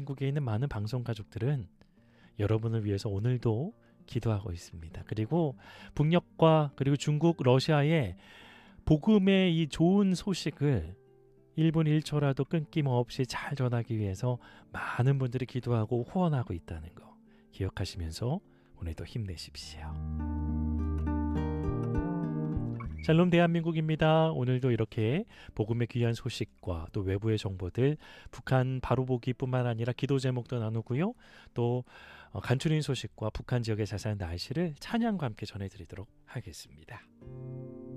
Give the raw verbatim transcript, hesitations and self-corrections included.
대한민국에 있는 많은 방송 가족들은 여러분을 위해서 오늘도 기도하고 있습니다. 그리고 북녘과 그리고 중국, 러시아의 복음의 이 좋은 소식을 일 분 일 초라도 끊김없이 잘 전하기 위해서 많은 분들이 기도하고 후원하고 있다는 거 기억하시면서 오늘도 힘내십시오. 샬롬 대한민국입니다. 오늘도 이렇게 복음의 귀한 소식과 또 외부의 정보들, 북한 바로보기뿐만 아니라 기도 제목도 나누고요. 또 간추린 소식과 북한 지역의 자세한 날씨를 찬양과 함께 전해드리도록 하겠습니다.